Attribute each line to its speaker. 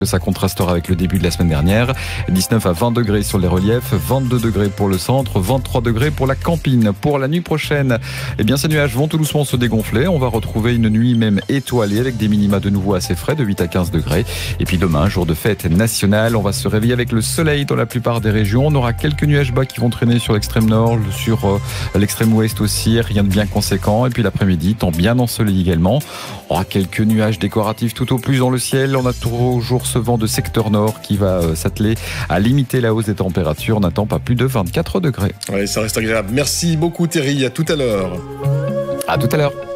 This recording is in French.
Speaker 1: Ça contrastera avec le début de la semaine dernière. 19 à 20 degrés sur les reliefs, 22 degrés pour le centre, 23 degrés pour la Campine. Pour la nuit prochaine, ces nuages vont tout doucement se dégonfler. On va retrouver une nuit même étoilée avec des minima de nouveau assez frais de 8 à 15 degrés. Et puis demain, jour de fête nationale, on va se réveiller avec le soleil dans la plupart des régions. On aura quelques nuages bas qui vont traîner sur l'extrême nord, sur l'extrême ouest aussi. Rien de bien conséquent. Et puis l'après-midi, temps bien ensoleillé également. On aura quelques nuages décoratifs tout au plus dans le ciel. On a toujours ce vent de secteur nord qui va s'atteler à limiter la hausse des températures. On n'attend pas plus de 24 degrés.
Speaker 2: Ouais, ça reste agréable. Merci beaucoup Thierry, à tout à l'heure.
Speaker 1: À tout à l'heure.